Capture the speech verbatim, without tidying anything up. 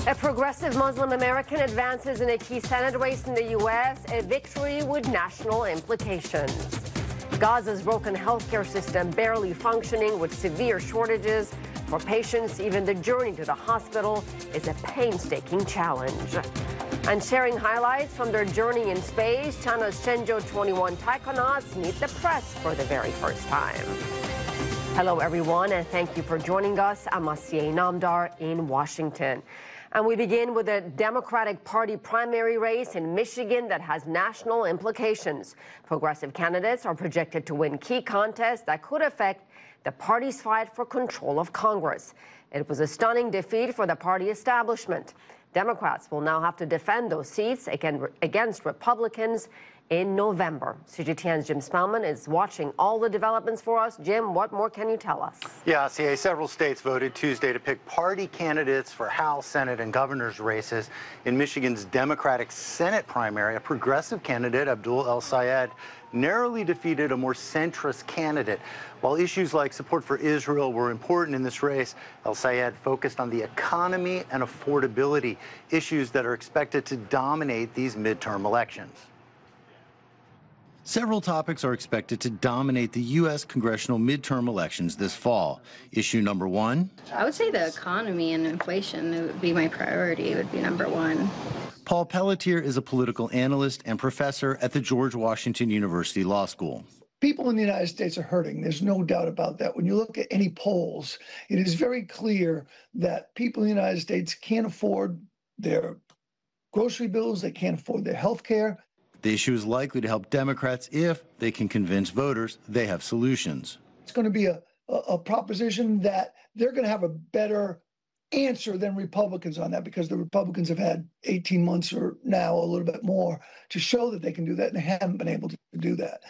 A progressive Muslim American advances in a key Senate race in the U S, a victory with national implications. Gaza's broken healthcare system barely functioning with severe shortages. For patients, even the journey to the hospital is a painstaking challenge. And sharing highlights from their journey in space, China's Shenzhou twenty-one taikonauts meet the press for the very first time. Hello, everyone, and thank you for joining us. I'm Asiye Namdar in Washington. And we begin with a Democratic Party primary race in Michigan that has national implications. Progressive candidates are projected to win key contests that could affect the party's fight for control of Congress. It was a stunning defeat for the party establishment. Democrats will now have to defend those seats against Republicans in November. C G T N's Jim Spellman is watching all the developments for us. Jim, what more can you tell us? Yeah, C A, several states voted Tuesday to pick party candidates for House, Senate, and governor's races. In Michigan's Democratic Senate primary, a progressive candidate, Abdul El-Sayed, narrowly defeated a more centrist candidate. While issues like support for Israel were important in this race, El-Sayed focused on the economy and affordability, issues that are expected to dominate these midterm elections. Several topics are expected to dominate the U S congressional midterm elections this fall. Issue number one? I would say the economy and inflation would be my priority. It would be number one. Paul Pelletier is a political analyst and professor at the George Washington University Law School. People in the United States are hurting. There's no doubt about that. When you look at any polls, it is very clear that people in the United States can't afford their grocery bills, they can't afford their health care. The issue is likely to help Democrats if they can convince voters they have solutions. It's going to be a, a, a proposition that they're going to have a better answer than Republicans on that, because the Republicans have had eighteen months or now a little bit more to show that they can do that, and they haven't been able to do that.